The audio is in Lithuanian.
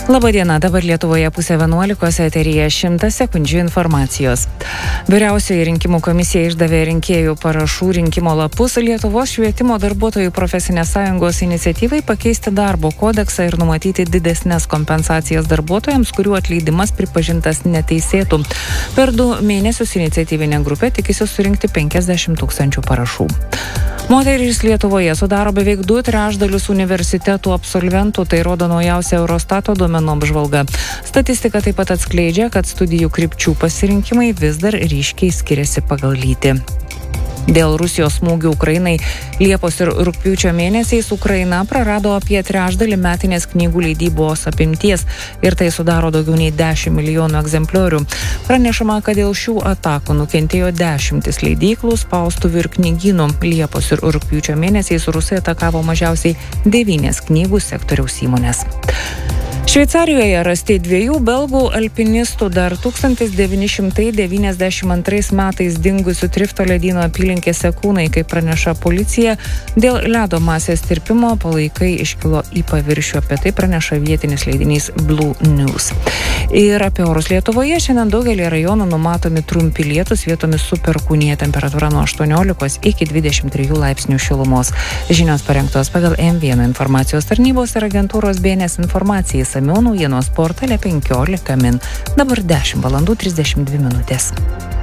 Labadiena, dabar Lietuvoje 10:11 eteryje 100 sekundžių informacijos. Vyriausioji rinkimų komisija išdavė rinkėjų parašų rinkimo lapus Lietuvos švietimo darbuotojų profesinės sąjungos iniciatyvai pakeisti darbo kodeksą ir numatyti didesnės kompensacijas darbuotojams, kurių atleidimas pripažintas neteisėtų. Per 2 mėnesius iniciatyvinė grupė tikisi surinkti 50 000 parašų. Moterys Lietuvoje sudaro beveik 2/3 universitetų absolventų, tai rodo naujausia Eurostato duomenų apžvalga. Statistika taip pat atskleidžia, kad studijų krypčių pasirinkimai vis dar ryškiai skiriasi pagal lytį. Dėl Rusijos smūgių Ukrainai Liepos ir rugpjūčio mėnesiais Ukraina prarado apie 1/3 metinės knygų leidybos apimties ir tai sudaro daugiau nei 10 milijonų egzempliorių. Pranešama, kad dėl šių atakų nukentėjo 10 leidyklų, spaustuvių ir knygynų. Liepos ir rugpjūčio mėnesiais rusai atakavo mažiausiai 9 knygų sektoriaus įmonės. Šveicarijoje rasti 2 belgų alpinistų dar 1992 metais dingusių Trifto ledyno apylinkėse kūnai, kaip praneša policija. Dėl ledo masės tirpimo palaikai iškilo į paviršių, apie tai praneša vietinis leidinys Blue News. Ir apie orus Lietuvoje šiandien daugelį rajonų numatomi trumpi lietūs, vietomis su perkūnija, temperatūra nuo 18 iki 23 laipsnių šilumos. Žinios parengtos pagal M1 informacijos tarnybos ir agentūros BNS informacijai. Naujienos portale 15 min. Dabar 10:32 min.